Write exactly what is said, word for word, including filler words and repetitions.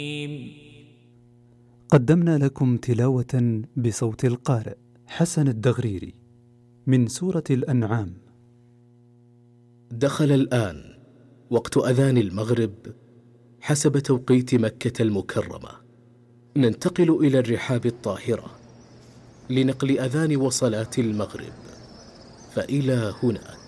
قدمنا لكم تلاوة بصوت القارئ حسن الدغريري من سورة الأنعام. دخل الآن وقت أذان المغرب حسب توقيت مكة المكرمة. ننتقل إلى الرحاب الطاهرة لنقل أذان وصلاة المغرب، فإلى هناك.